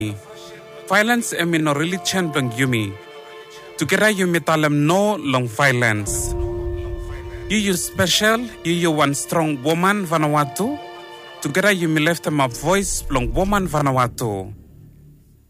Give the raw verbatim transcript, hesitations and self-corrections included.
Violence emi no religion bang yumi. Together yumi talam no long violence. You you special, you you one strong woman Vanuatu. Together yumi left them a voice long woman Vanuatu.